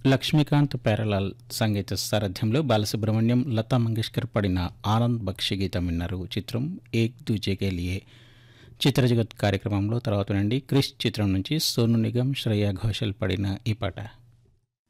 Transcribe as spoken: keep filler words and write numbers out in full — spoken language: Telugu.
లక్ష్మీకాంత్ పేరలాల్ సంగీత సారథ్యంలో బాలసుబ్రహ్మణ్యం, లతా మంగేష్కర్ పడిన ఆనంద్ బక్షి గీతం విన్నారు. చిత్రం ఏక్ దూజే కే లియే. చిత్రజగత్ కార్యక్రమంలో తర్వాత నుండి క్రిష్ చిత్రం నుంచి సోను నిగమ్, శ్రేయా ఘోషల్ పడిన ఈ పాట.